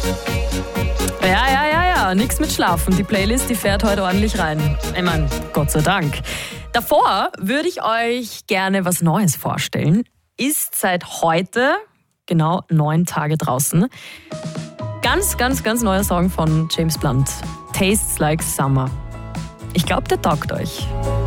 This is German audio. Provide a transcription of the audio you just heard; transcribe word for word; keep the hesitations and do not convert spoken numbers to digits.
Ja, ja, ja, ja, nix mit Schlafen. Die Playlist, die fährt heute ordentlich rein. Ich meine, Gott sei Dank. Davor würde ich euch gerne was Neues vorstellen. Ist seit heute genau neun Tage draußen. Ganz, ganz, ganz neuer Song von James Blunt. Tastes Like Summer. Ich glaube, der taugt euch.